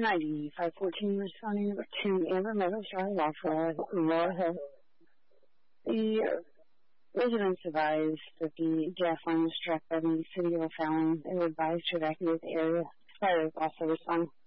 9514 responding to Amber Meadows Drive off Laurel Hill. The residents advised that the gas line was struck by the city of O'Fallon. They were advised to evacuate the area. Fire is also responding.